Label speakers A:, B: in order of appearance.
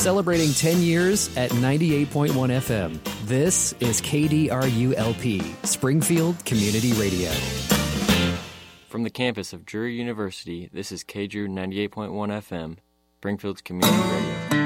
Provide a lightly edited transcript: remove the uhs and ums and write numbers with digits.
A: Celebrating 10 years at 98.1 FM. This is KDRU-LP, Springfield Community Radio.
B: From the campus of Drury University, this is KDRU 98.1 FM, Springfield's Community Radio.